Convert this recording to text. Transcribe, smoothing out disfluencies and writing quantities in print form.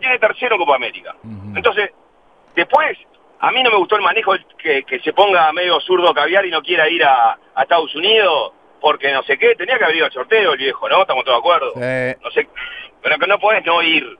viene tercero en Copa América. Ujú. Entonces, después, a mí no me gustó el manejo que se ponga medio zurdo caviar y no quiera ir a Estados Unidos, porque no sé qué, tenía que haber ido al sorteo el viejo, ¿no? Estamos todos de acuerdo. Sí. No sé, pero que no podés no ir.